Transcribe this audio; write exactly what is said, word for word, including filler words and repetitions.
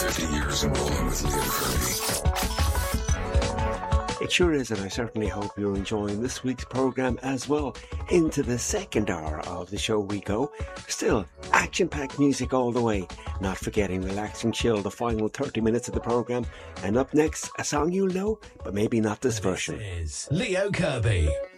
fifty years and rolling with Leo Kirby. It sure is, and I certainly hope you're enjoying this week's programme as well. Into the second hour of the show we go. Still, action-packed music all the way. Not forgetting Relax and Chill, the final thirty minutes of the programme. And up next, a song you'll know, but maybe not this version. This is Leo Kirby.